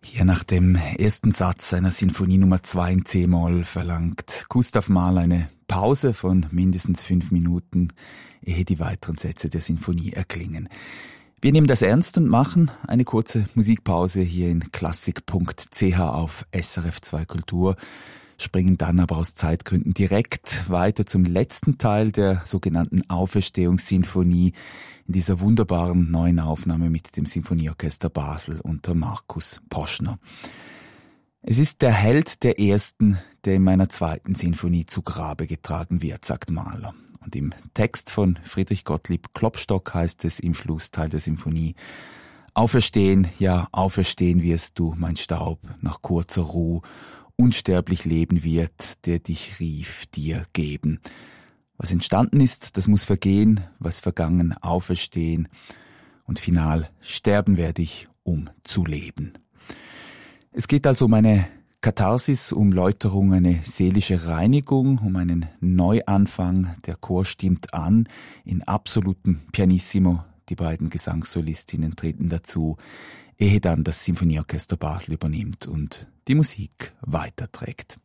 Hier nach dem ersten Satz einer Sinfonie Nummer 2 in C-Moll verlangt Gustav Mahler eine Pause von mindestens 5 Minuten, ehe die weiteren Sätze der Sinfonie erklingen. Wir nehmen das ernst und machen eine kurze Musikpause hier in klassik.ch auf SRF 2 Kultur, springen dann aber aus Zeitgründen direkt weiter zum letzten Teil der sogenannten Auferstehungssinfonie in dieser wunderbaren neuen Aufnahme mit dem Sinfonieorchester Basel unter Markus Poschner. Es ist der Held der ersten, der in meiner zweiten Sinfonie zu Grabe getragen wird, sagt Mahler. Und im Text von Friedrich Gottlieb Klopstock heißt es im Schlussteil der Sinfonie: Auferstehen, ja, auferstehen wirst du, mein Staub, nach kurzer Ruh, unsterblich leben wird, der dich rief, dir geben. Was entstanden ist, das muss vergehen, was vergangen, auferstehen. Und final sterben werde ich, um zu leben. Es geht also um eine Katharsis, um Läuterung, eine seelische Reinigung, um einen Neuanfang. Der Chor stimmt an, in absolutem Pianissimo. Die beiden Gesangssolistinnen treten dazu, ehe dann das Sinfonieorchester Basel übernimmt und die Musik weiterträgt.